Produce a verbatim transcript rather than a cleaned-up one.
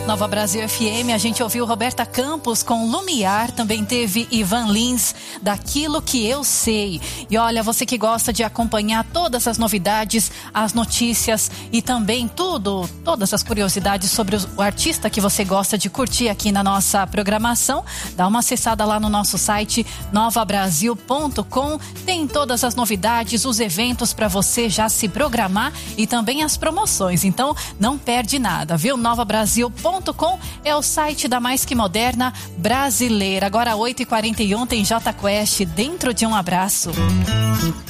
Nova Brasil F M, a gente ouviu Roberta Campos com Lumiar, também teve Ivan Lins, Daquilo Que Eu Sei. E olha, você que gosta de acompanhar todas as novidades, as notícias e também tudo, todas as curiosidades sobre o artista que você gosta de curtir aqui na nossa programação, dá uma acessada lá no nosso site nova brasil ponto com, tem todas as novidades, os eventos para você já se programar e também as promoções, então não perde nada, viu? nova brasil ponto com é o site da mais que moderna brasileira. Agora oito e quarenta e um tem Jota Quest, Dentro de um Abraço.